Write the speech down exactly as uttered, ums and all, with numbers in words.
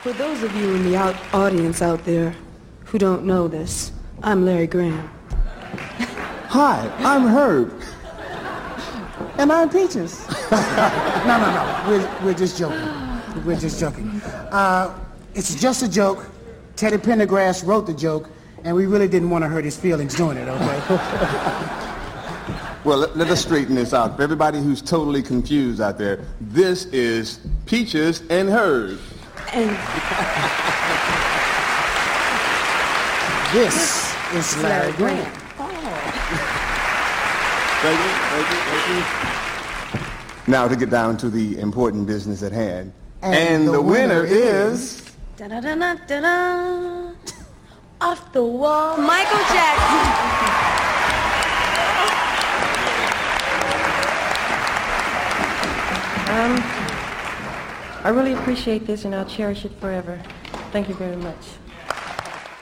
For those of you in the out audience out there who don't know this, I'm Larry Graham. Hi, I'm Herb. And I'm Peaches. no, no, no. We're, we're just joking. We're just joking. Uh, it's just a joke. Teddy Pendergrass wrote the joke, and we really didn't want to hurt his feelings doing it, okay? Well, let, let us straighten this out. For everybody who's totally confused out there, this is Peaches and Herb. And this is Larry Graham. Thank you, thank you, thank you. Now to get down to the important business at hand. And, and the, the winner, winner is... da-da-da-da-da-da. Off the wall, Michael Jackson. Um, I really appreciate this, and I'll cherish it forever. Thank you very much.